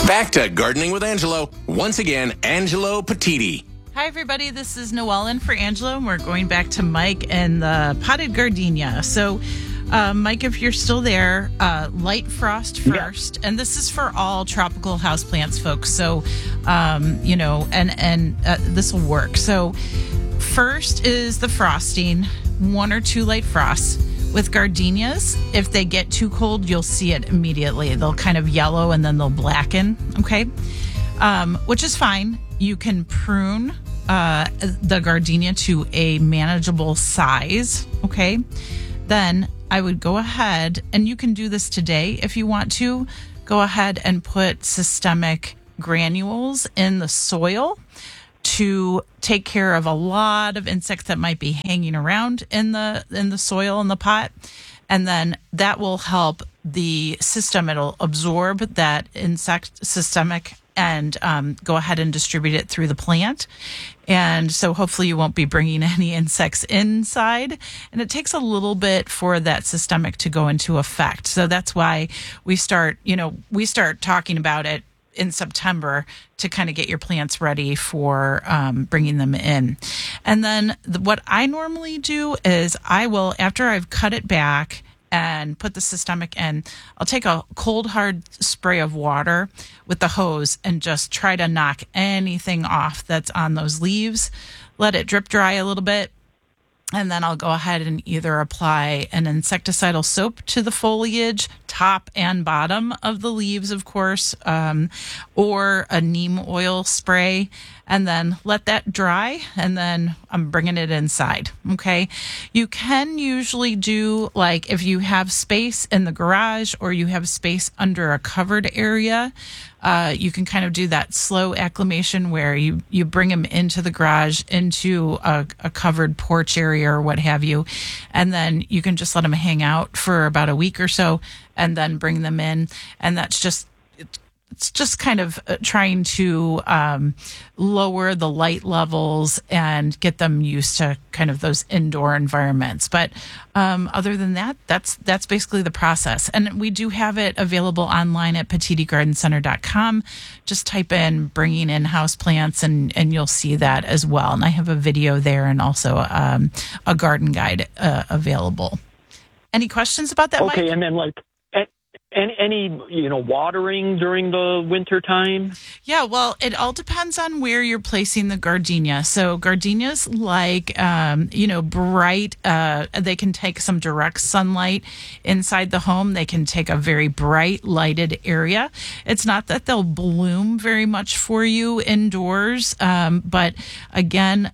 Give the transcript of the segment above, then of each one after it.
Back to Gardening with Angelo. Once again, Angelo Petiti. Hi, everybody. This is Noelle in for Angelo, and we're going back to Mike and the potted gardenia. So, Mike, if you're still there, light frost first. Yeah. And this is for all tropical houseplants, folks. So, this will work. So, first is the frosting, 1 or 2 light frosts. With gardenias, if they get too cold, you'll see it immediately. They'll kind of yellow and then they'll blacken, okay? Which is fine. You can prune the gardenia to a manageable size, okay? Then I would go ahead, and you can do this today if you want to, go ahead and put systemic granules in the soil to take care of a lot of insects that might be hanging around in the soil in the pot. And then that will help the system. It'll absorb that insect systemic and go ahead and distribute it through the plant. And so hopefully you won't be bringing any insects inside. And it takes a little bit for that systemic to go into effect. So that's why we start talking about it in September to kind of get your plants ready for bringing them in. And then what I normally do is I will, after I've cut it back and put the systemic in, I'll take a cold, hard spray of water with the hose and just try to knock anything off that's on those leaves. Let it drip dry a little bit. And then I'll go ahead and either apply an insecticidal soap to the foliage, top and bottom of the leaves, of course, or a neem oil spray, and then let that dry, and then I'm bringing it inside, okay? You can usually do, like, if you have space in the garage or you have space under a covered area, you can kind of do that slow acclimation where you bring them into the garage, into a covered porch area or what have you, and then you can just let them hang out for about a week or so and then bring them in. And that's just, it's just kind of trying to lower the light levels and get them used to kind of those indoor environments. But other than that, that's basically the process. And we do have it available online at petitigardencenter.com. Just type in bringing in house plants and you'll see that as well. And I have a video there and also a garden guide available. Any questions about that, Mike? Okay, and then any watering during the winter time? Yeah, well, it all depends on where you're placing the gardenia. So gardenias like, bright, they can take some direct sunlight inside the home. They can take a very bright lighted area. It's not that they'll bloom very much for you indoors. But again,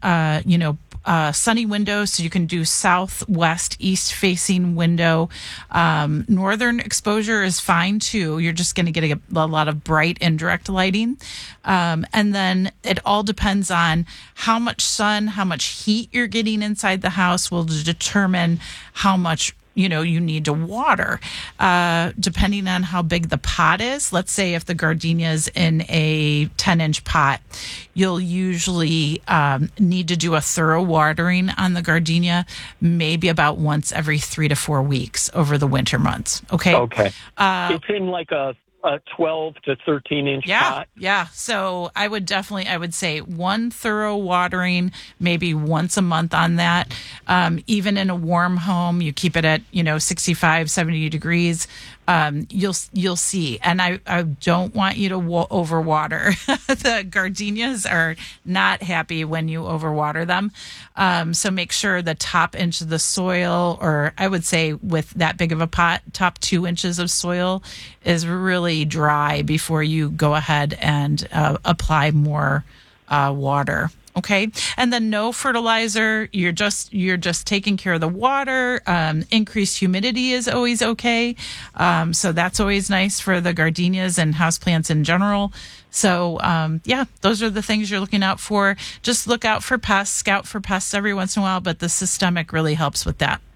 sunny windows, so you can do southwest, east-facing window. Northern exposure is fine, too. You're just going to get a lot of bright indirect lighting. And then it all depends on how much sun, how much heat you're getting inside the house will determine how much you need to water, depending on how big the pot is. Let's say if the gardenia is in a 10-inch pot, you'll usually need to do a thorough watering on the gardenia, maybe about once every 3 to 4 weeks over the winter months. Okay. Okay. It's in like a 12 to 13-inch pot. Yeah. So I would say one thorough watering, maybe once a month on that. Even in a warm home, you keep it at, 65, 70 degrees. You'll see. And I don't want you to overwater. The gardenias are not happy when you overwater them. So make sure the top inch of the soil, or I would say with that big of a pot, top 2 inches of soil is really dry before you go ahead and apply more water. Okay. And then no fertilizer. You're just taking care of the water. Increased humidity is always okay. So that's always nice for the gardenias and houseplants in general. So, those are the things you're looking out for. Just look out for pests, scout for pests every once in a while, but the systemic really helps with that.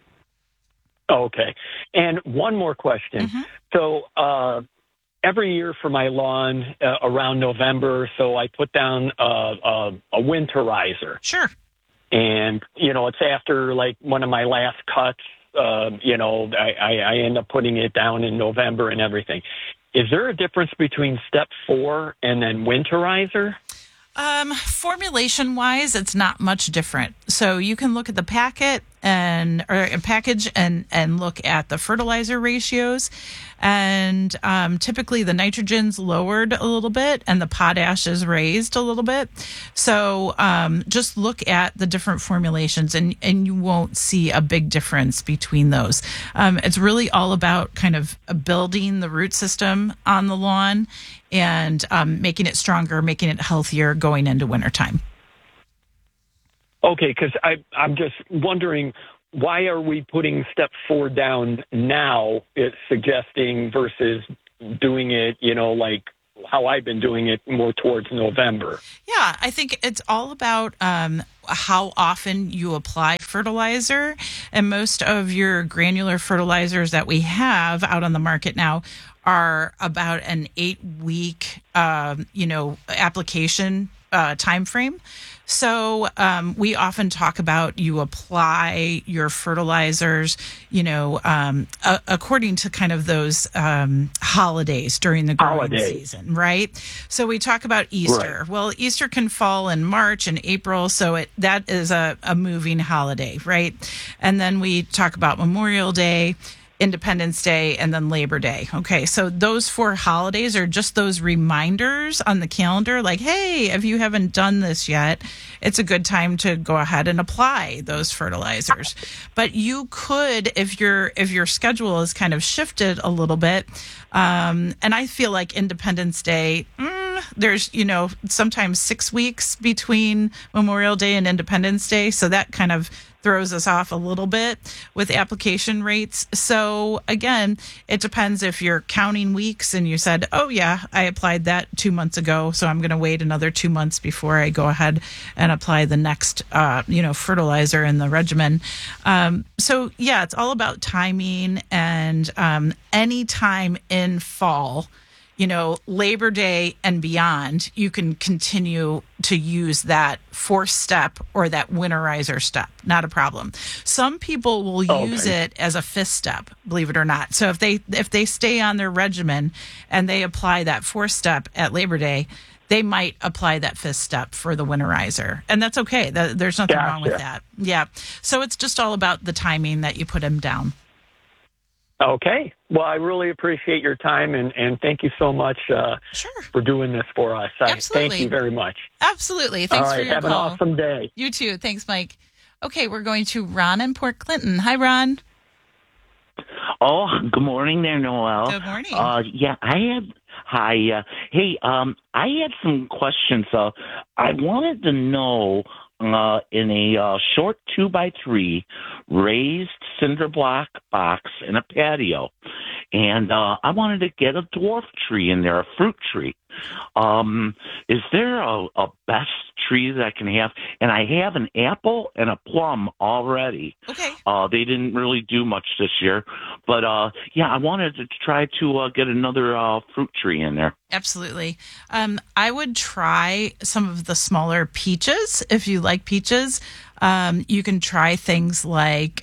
Okay. And one more question. Mm-hmm. So, every year for my lawn around November, so I put down a winterizer. Sure. And, it's after like one of my last cuts, I end up putting it down in November and everything. is there a difference between step 4 and then winterizer? Formulation wise, it's not much different. So you can look at the package and look at the fertilizer ratios. And typically the nitrogen's lowered a little bit and the potash is raised a little bit. So just look at the different formulations and you won't see a big difference between those. It's really all about kind of building the root system on the lawn and making it stronger, making it healthier going into wintertime. Okay, because I'm just wondering, why are we putting step 4 down now, it's suggesting, versus doing it, like how I've been doing it more towards November? Yeah, I think it's all about how often you apply fertilizer. And most of your granular fertilizers that we have out on the market now are about an 8-week, application time frame. So we often talk about you apply your fertilizers, according to kind of those holidays during the growing season, right? So we talk about Easter. Right. Well, Easter can fall in March and April, so that is a moving holiday, right? And then we talk about Memorial Day, Independence Day, and then Labor Day. Okay, so those 4 holidays are just those reminders on the calendar, like, hey, if you haven't done this yet, it's a good time to go ahead and apply those fertilizers. But you could, if your schedule is kind of shifted a little bit, and I feel like Independence Day, there's, sometimes 6 weeks between Memorial Day and Independence Day, so that kind of throws us off a little bit with application rates. So again, it depends if you're counting weeks and you said, oh yeah, I applied that 2 months ago, so I'm going to wait another 2 months before I go ahead and apply the next, fertilizer in the regimen. So yeah, it's all about timing, and any time in fall, Labor Day and beyond, you can continue to use that 4th step or that winterizer step. Not a problem. Some people will use it as a 5th step, believe it or not. So if they stay on their regimen and they apply that 4th step at Labor Day, they might apply that 5th step for the winterizer. And that's okay. There's nothing wrong with that. Yeah. So it's just all about the timing that you put them down. Okay. Well, I really appreciate your time, and thank you so much for doing this for us. Absolutely. Thank you very much. Absolutely. Thanks for your call. Have an awesome day. You too. Thanks, Mike. Okay, we're going to Ron in Port Clinton. Hi, Ron. Oh, good morning there, Noelle. Good morning. Hi. Hey, I had some questions. I wanted to know, in a short 2x3 raised cinder block box in a patio, and I wanted to get a dwarf tree in there, a fruit tree. Is there a best tree that I can have? And I have an apple and a plum already. Okay. They didn't really do much this year, but I wanted to try to get another fruit tree in there. Absolutely. I would try some of the smaller peaches if you like peaches. You can try things like,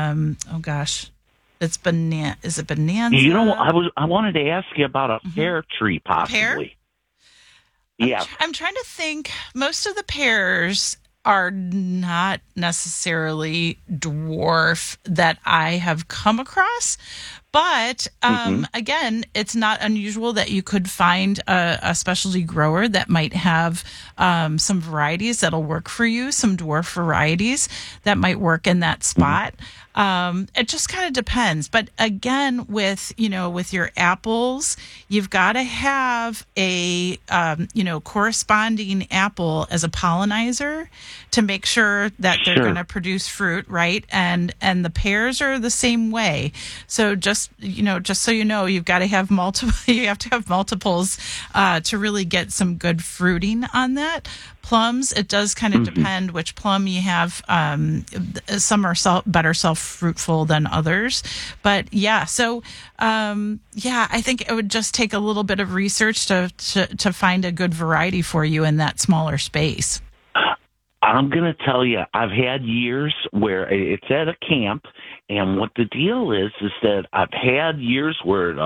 it's banana. Is it Bonanza? I wanted to ask you about a pear tree, possibly. Pear? Yeah. I'm trying to think. Most of the pears are not necessarily dwarf that I have come across. But again, it's not unusual that you could find a specialty grower that might have some varieties that'll work for you, some dwarf varieties that might work in that spot. It just kind of depends. But again, with your apples, you've got to have a, corresponding apple as a pollinizer to make sure that they're going to produce fruit, right? And the pears are the same way. So just so you know, you've got to have you have to have multiples to really get some good fruiting on that. Plums, it does kind of depend which plum you have. Some are better self-fruitful than others. But yeah, so I think it would just take a little bit of research to find a good variety for you in that smaller space. I'm going to tell you, I've had years where it's at a camp, and what the deal is that I've had years where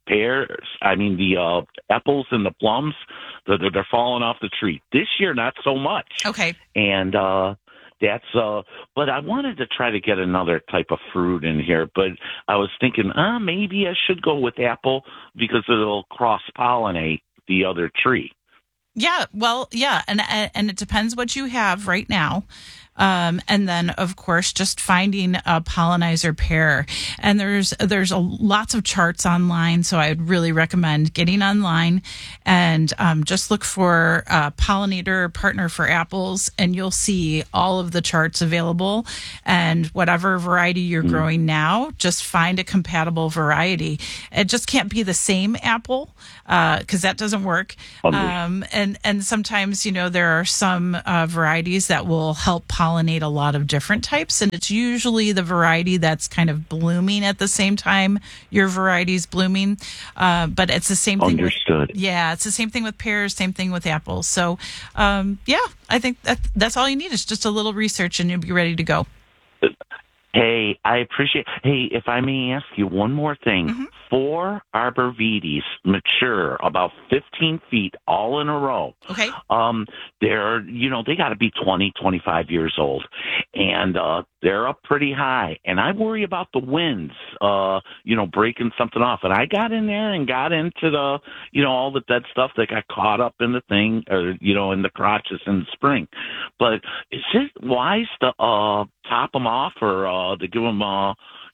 pears. I mean, the apples and the plums, they're falling off the tree. This year, not so much. Okay. And but I wanted to try to get another type of fruit in here, but I was thinking, maybe I should go with apple because it'll cross-pollinate the other tree. Yeah, well, yeah, and it depends what you have right now. And then, of course, just finding a pollinizer pair. And there's lots of charts online, so I would really recommend getting online and just look for a pollinator partner for apples, and you'll see all of the charts available. And whatever variety you're growing now, just find a compatible variety. It just can't be the same apple because that doesn't work. And sometimes, there are some varieties that will help pollinate a lot of different types, and it's usually the variety that's kind of blooming at the same time your variety's blooming. But it's the same thing. Understood. It's the same thing with pears, same thing with apples. So, I think that's all you need is just a little research, and you'll be ready to go. Hey, I appreciate. Hey, if I may ask you one more thing. 4 arborvitaes mature about 15 feet all in a row. Okay. They're, they got to be 20, 25 years old. And they're up pretty high. And I worry about the winds, breaking something off. And I got in there and got into the, all the dead stuff that got caught up in the thing, or, in the crotches in the spring. But is it wise to top them off or to give them a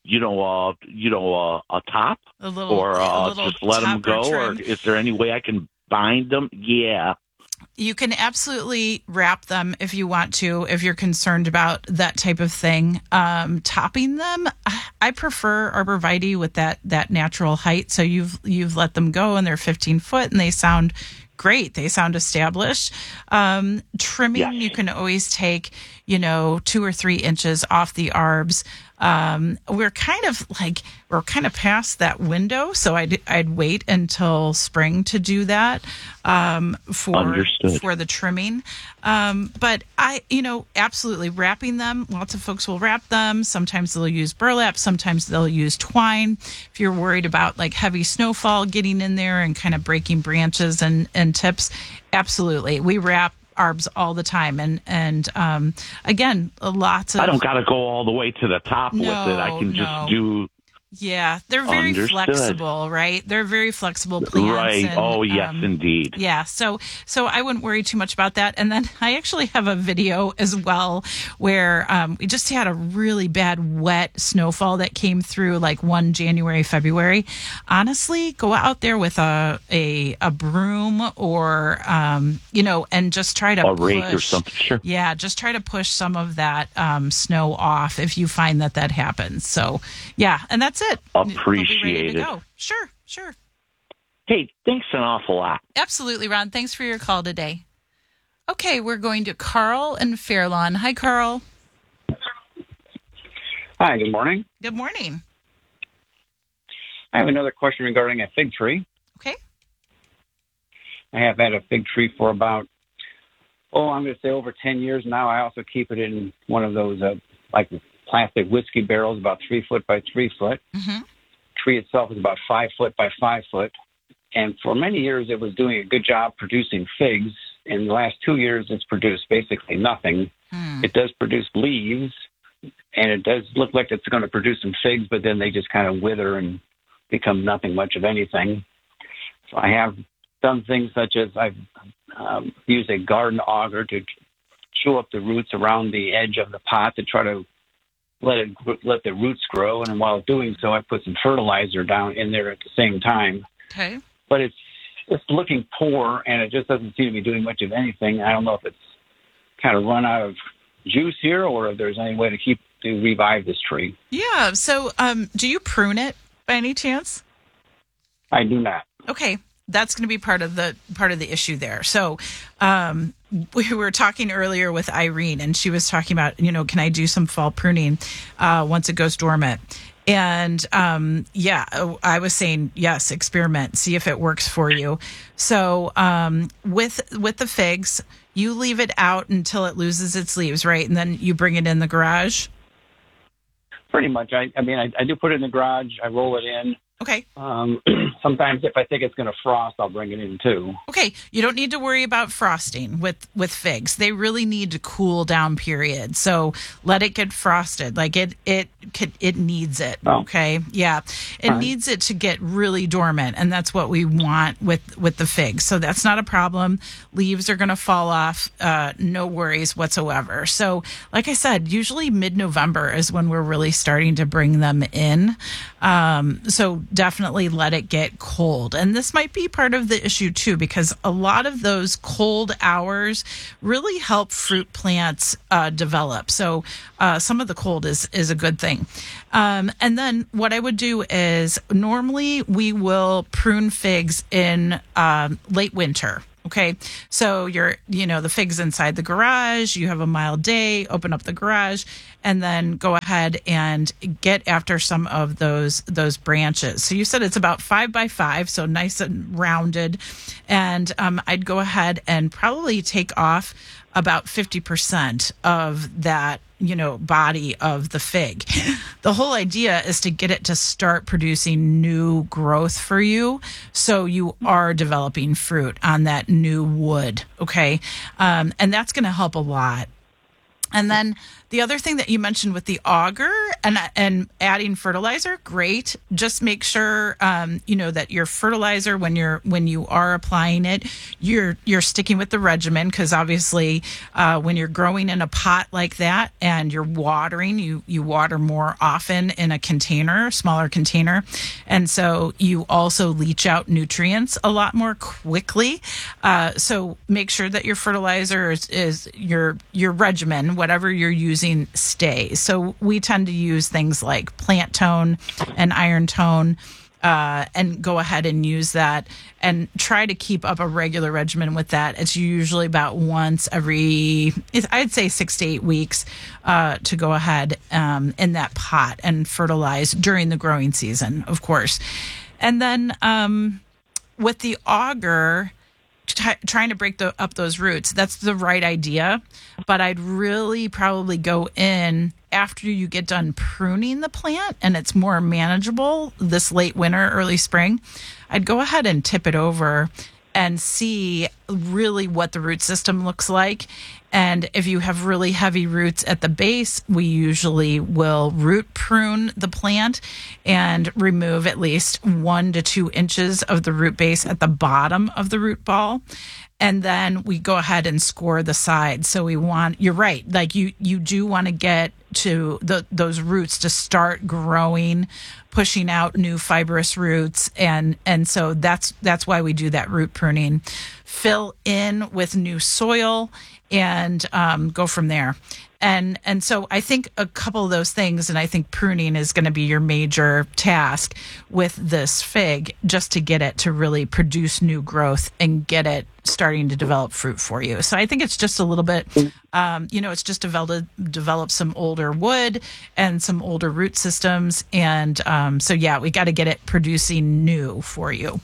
top, or just let them go, or is there any way I can bind them? Yeah. You can absolutely wrap them if you want to, if you're concerned about that type of thing. Topping them, I prefer arborvitae with that natural height. So you've let them go and they're 15 foot and they sound great. They sound established. Trimming, yes. You can always take, 2 or 3 inches off the arbs. We're kind of past that window, so I'd wait until spring to do that for the trimming. But absolutely wrapping them. Lots of folks will wrap them. Sometimes they'll use burlap. Sometimes they'll use twine. If you're worried about like heavy snowfall getting in there and kind of breaking branches and tips, absolutely. We wrap arbs all the time, and again, lots of. I don't got to go all the way to the top with it. I can just do. Yeah, they're very flexible, right? They're very flexible plants. Right. And, yes, indeed. Yeah. So I wouldn't worry too much about that. And then I actually have a video as well where we just had a really bad wet snowfall that came through like January, February. Honestly, go out there with a broom or and just try to rake or something. Sure. Yeah, just try to push some of that snow off if you find that happens. So yeah, and that's it. Appreciate it. Sure. Hey, thanks an awful lot. Absolutely, Ron. Thanks for your call today. Okay, we're going to Carl in Fairlawn. Hi, Carl. Hi, good morning. Good morning. I have another question regarding a fig tree. Okay. I have had a fig tree for about, I'm going to say over 10 years now. I also keep it in one of those plastic whiskey barrels, about 3 foot by 3 foot. Mm-hmm. Tree itself is about 5 foot by 5 foot. And for many years, it was doing a good job producing figs. In the last 2 years, it's produced basically nothing. It does produce leaves, and it does look like it's going to produce some figs, but then they just kind of wither and become nothing much of anything. So I have done things such as I've used a garden auger to chew up the roots around the edge of the pot to try to let the roots grow, and while doing so, I put some fertilizer down in there at the same time. Okay. But it's looking poor, and it just doesn't seem to be doing much of anything. I don't know if it's kind of run out of juice here, or if there's any way to revive this tree. Yeah. So, do you prune it by any chance? I do not. Okay. That's going to be part of the issue there. So, we were talking earlier with Irene, and she was talking about, can I do some fall pruning once it goes dormant? And I was saying yes, experiment, see if it works for you. So, with the figs, you leave it out until it loses its leaves, right? And then you bring it in the garage. Pretty much. I do put it in the garage. I roll it in. Okay. Sometimes if I think it's going to frost, I'll bring it in too. Okay, you don't need to worry about frosting with figs. They really need to cool down period. So let it get frosted. Like it needs it. Oh. Okay. Yeah. It needs it to get really dormant, and that's what we want with the figs. So that's not a problem. Leaves are going to fall off. No worries whatsoever. So like I said, usually mid-November is when we're really starting to bring them in. So definitely let it get cold. And this might be part of the issue too, because a lot of those cold hours really help fruit plants develop. So some of the cold is a good thing. And then what I would do is normally we will prune figs in late winter. Okay. So the fig's inside the garage, you have a mild day, open up the garage, and then go ahead and get after some of those branches. So you said it's about 5 by 5, so nice and rounded. And I'd go ahead and probably take off about 50% of that, body of the fig. The whole idea is to get it to start producing new growth for you, so you are developing fruit on that new wood, okay? And that's going to help a lot. And then the other thing that you mentioned with the auger and adding fertilizer, great. Just make sure that your fertilizer when you are applying it, you're sticking with the regimen, because obviously when you're growing in a pot like that and you're watering, you water more often in a container, smaller container, and so you also leach out nutrients a lot more quickly. So make sure that your fertilizer is your regimen, whatever you're using, stays. So we tend to use things like plant tone and iron tone, and go ahead and use that and try to keep up a regular regimen with that. It's usually about once every, I'd say 6 to 8 weeks, to go ahead in that pot and fertilize during the growing season, of course. And then with the auger, trying to break up those roots, that's the right idea. But I'd really probably go in after you get done pruning the plant and it's more manageable this late winter, early spring. I'd go ahead and tip it over and see really what the root system looks like. And if you have really heavy roots at the base, we usually will root prune the plant and remove at least 1 to 2 inches of the root base at the bottom of the root ball. And then we go ahead and score the sides. So you're right, like you do want to get to those roots to start growing, pushing out new fibrous roots. And so that's why we do that root pruning. Fill in with new soil and go from there. And so I think a couple of those things, and I think pruning is going to be your major task with this fig, just to get it to really produce new growth and get it starting to develop fruit for you. So I think it's just a little bit, it's just develop some older wood and some older root systems. And so we got to get it producing new for you.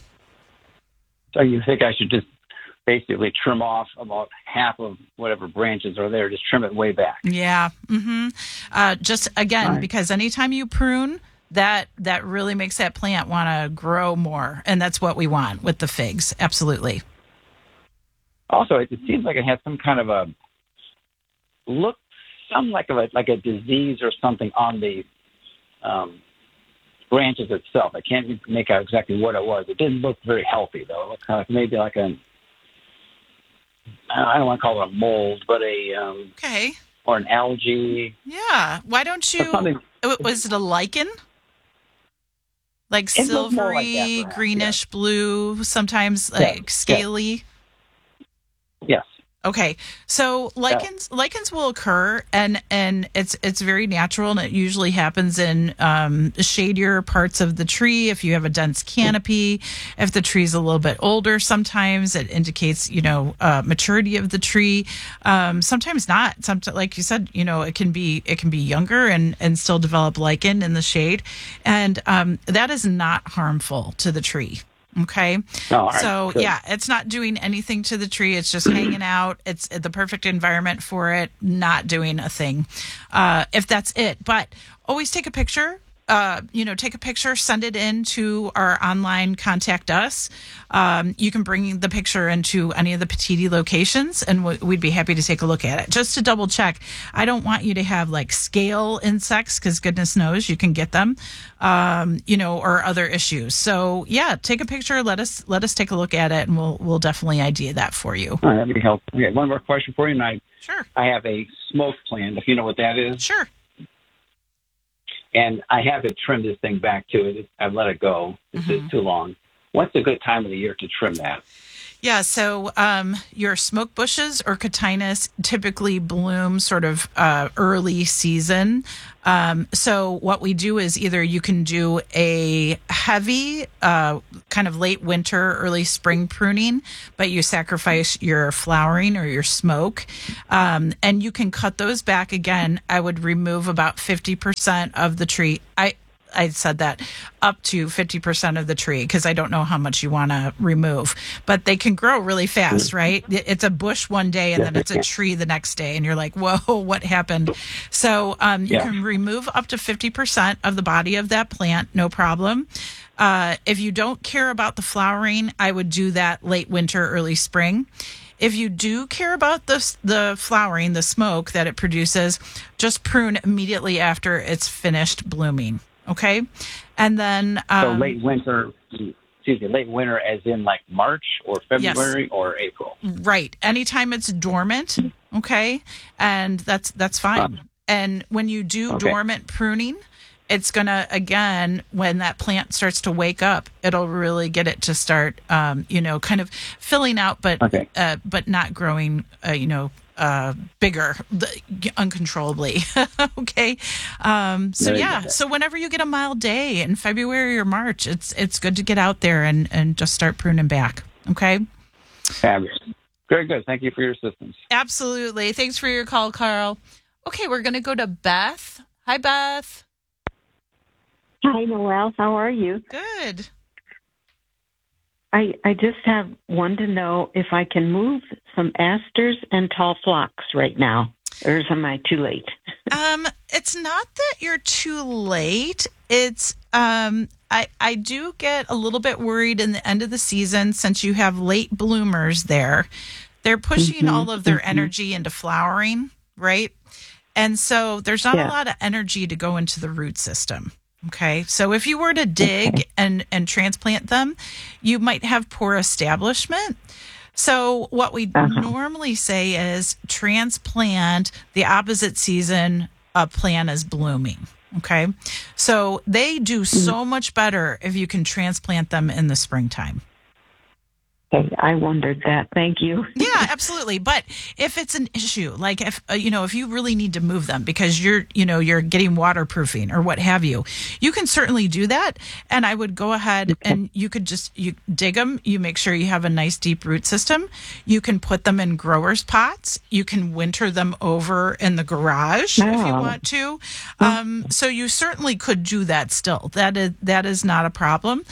So you think I should just basically trim off about half of whatever branches are there, just trim it way back? Yeah. Mm-hmm. Just again, Right. Because anytime you prune, that really makes that plant want to grow more. And that's what we want with the figs. Absolutely. Also, it seems like it has some kind of a look, like a disease or something on the branches itself. I can't make out exactly what it was. It didn't look very healthy, though. It looked kind of maybe like I don't want to call it a mold, but Okay. or an algae. Yeah. Why don't you? Something- Was it a lichen? Like It looked more like that, silvery, perhaps, greenish blue, sometimes Yeah, like yeah. scaly. Yes. Okay, so lichens will occur, and it's very natural, and it usually happens in shadier parts of the tree. If you have a dense canopy, if the tree's a little bit older, sometimes it indicates maturity of the tree. Sometimes not. Sometimes, like you said, it can be younger and still develop lichen in the shade, and that is not harmful to the tree. Okay. All right, So good. it's not doing anything to the tree. It's just hanging out. It's the perfect environment for it, not doing a thing. If that's it, but always take a picture take a picture, send it in to our online contact us. You can bring the picture into any of the Petiti locations, and we'd be happy to take a look at it. Just to double check, I don't want you to have like scale insects, because goodness knows you can get them, or other issues. So yeah, take a picture. Let us take a look at it, and we'll definitely ID that for you. All right, that'd be helpful. Okay, one more question for you, and Sure. I have a smoke plant, if you know what that is. Sure. And I haven't trimmed this thing back to it. I've let it go. It's just too long. What's a good time of the year to trim that? Yeah, so your smoke bushes or cotinus typically bloom sort of early season. So what we do is either you can do a heavy kind of late winter, early spring pruning, but you sacrifice your flowering or your smoke. And you can cut those back again. I would remove about 50% of the tree. I said that up to 50% of the tree, because I don't know how much you want to remove, but they can grow really fast, right? It's a bush one day and then it's a tree the next day. And you're like, whoa, what happened? So you can remove up to 50% of the body of that plant. No problem. If you don't care about the flowering, I would do that late winter, early spring. If you do care about the flowering, the smoke that it produces, just prune immediately after it's finished blooming. Okay. And then, so late winter as in like March or February or April. Right. Anytime it's dormant. Okay. And that's fine. And when you do dormant pruning, it's going to, again, when that plant starts to wake up, it'll really get it to start, kind of filling out, but not growing, bigger uncontrollably. Okay. So whenever you get a mild day in February or March, it's good to get out there and just start pruning back. Okay. Fabulous. Very good. Thank you for your assistance. Absolutely. Thanks for your call, Carl. Okay. We're going to go to Beth. Hi, Beth. Hi, Noelle. How are you? Good. I just wanted to know if I can move some asters and tall phlox right now, or am I too late? It's not that you're too late. It's I do get a little bit worried in the end of the season, since you have late bloomers there. They're pushing all of their energy into flowering, right? And so there's not a lot of energy to go into the root system. Okay, so if you were to dig and transplant them, you might have poor establishment. So what we normally say is transplant the opposite season a plant is blooming. Okay, so they do so much better if you can transplant them in the springtime. Okay, I wondered that. Thank you. Yeah, absolutely. But if it's an issue, like if you really need to move them because you're getting waterproofing or what have you, you can certainly do that. And I would go ahead and you dig them. You make sure you have a nice deep root system. You can put them in growers pots. You can winter them over in the garage if you want to. So you certainly could do that still. That is not a problem.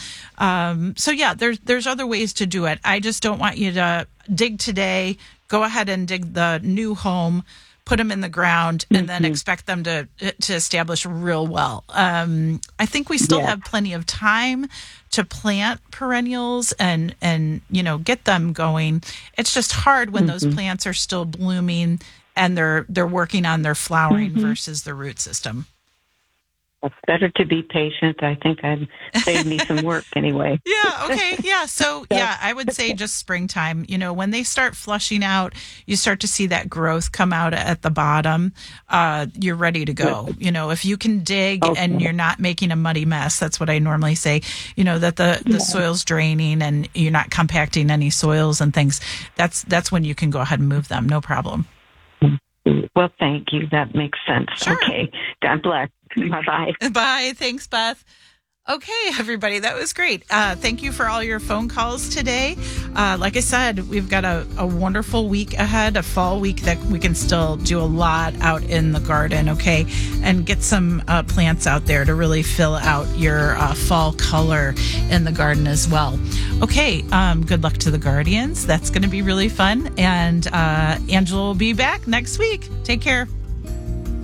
So yeah, there's other ways to do it. I just don't want you to dig today, go ahead and dig the new home, put them in the ground, and then expect them to establish real well. I think we still have plenty of time to plant perennials and get them going. It's just hard when those plants are still blooming and they're working on their flowering versus the root system. It's better to be patient. I think I'd save me some work anyway. Yeah. Okay. Yeah. So I would say just springtime, when they start flushing out, you start to see that growth come out at the bottom. You're ready to go. If you can dig and you're not making a muddy mess, that's what I normally say, that the soil's draining and you're not compacting any soils and things. That's when you can go ahead and move them. No problem. Well, thank you. That makes sense. Sure. Okay. God bless. Bye-bye. Bye. Thanks, Beth. Okay, everybody, that was great. Thank you for all your phone calls today. Like I said, we've got a wonderful week ahead, a fall week that we can still do a lot out in the garden, okay, and get some plants out there to really fill out your fall color in the garden as well. Okay, good luck to the Guardians. That's going to be really fun. And Angela will be back next week. Take care.